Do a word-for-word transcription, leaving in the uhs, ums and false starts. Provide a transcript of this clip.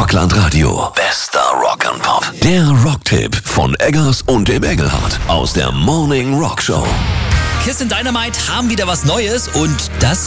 Rockland Radio. Bester Rock'n'Pop. Der Rocktipp von Eggers und dem Engelhardt aus der Morning Rock Show. Kiss and Dynamite haben wieder was Neues und das